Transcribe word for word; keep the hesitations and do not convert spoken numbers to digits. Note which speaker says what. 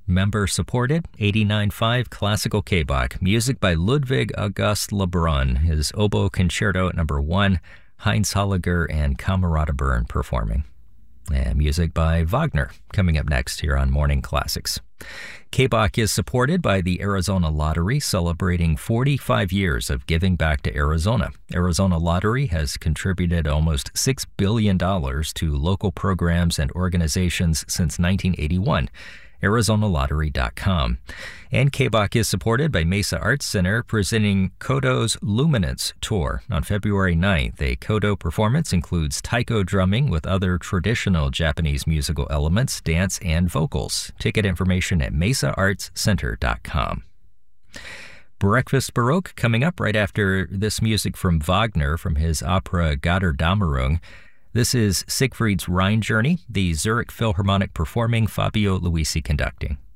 Speaker 1: Member-supported, eighty-nine point five Classical K-Bach. Music by Ludwig August Lebrun. His Oboe Concerto at number one. Heinz Holliger and Camerata Bern performing. And music by Wagner coming up next here on Morning Classics. K-Bach is supported by the Arizona Lottery, celebrating forty-five years of giving back to Arizona. Arizona Lottery has contributed almost six billion dollars to local programs and organizations since nineteen eighty-one. Arizona Lottery dot com. And K-Bach is supported by Mesa Arts Center, presenting Kodo's Luminance Tour. On February ninth, a Kodo performance includes taiko drumming with other traditional Japanese musical elements, dance, and vocals. Ticket information at mesa arts center dot com. Breakfast Baroque coming up right after this music from Wagner from his opera Götterdämmerung. This is Siegfried's Rhine Journey, the Zurich Philharmonic performing, Fabio Luisi conducting.